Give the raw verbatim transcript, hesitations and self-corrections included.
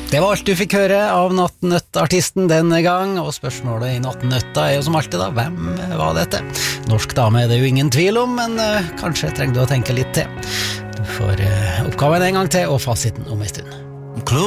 Det var alt du fikk høre av Nattnøtt-artisten denne gang, og spørsmålet i Nattnøtta er jo som alltid da, hvem var dette? Norsk dame er det jo ingen tvil om, men uh, kanskje trenger du å tenke litt til. Du får uh, oppgaven en gang til, og fasiten om en stund.